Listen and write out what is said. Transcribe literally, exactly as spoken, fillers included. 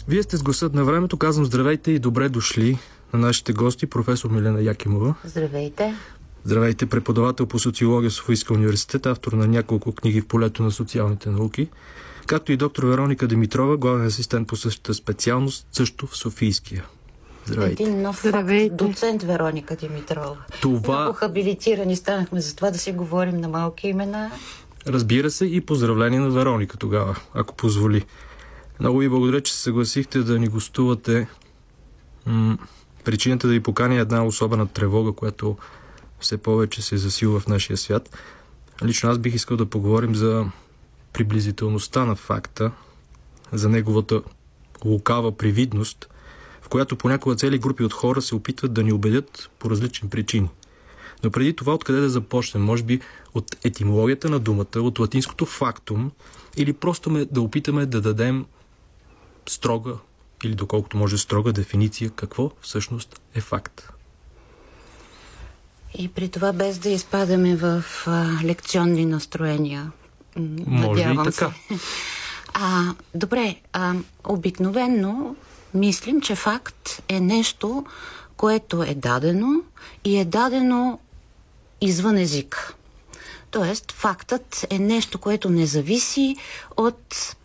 Вие сте с гласът на времето. Казвам здравейте и добре дошли на нашите гости, професор Милена Якимова. Здравейте. Здравейте, преподавател по социология в Софийския университет, автор на няколко книги в полето на социалните науки, както и доктор Вероника Димитрова, главен асистент по същата специалност, също в Софийския. Здравейте. Един нов факт, доцент Вероника Димитрова. Това... Много хабилитирани станахме за това да си говорим на малки имена. Разбира се, и поздравление на Вероника тогава, ако позволи. Много ви благодаря, че се съгласихте да ни гостувате. М- причината да ви поканя е една особена тревога, която все повече се засилва в нашия свят. Лично аз бих искал да поговорим за приблизителността на факта, за неговата лукава привидност, в която понякога цели групи от хора се опитват да ни убедят по различни причини. Но преди това, откъде да започнем? Може би от етимологията на думата, от латинското фактум, или просто ме, да опитаме да дадем строга, или доколкото може строга дефиниция, какво всъщност е факт. И при това без да изпадаме в а, лекционни настроения. Може Надявам и така. Се. А, добре, а, обикновенно мислим, че факт е нещо, което е дадено и е дадено извън език. Тоест, фактът е нещо, което не зависи от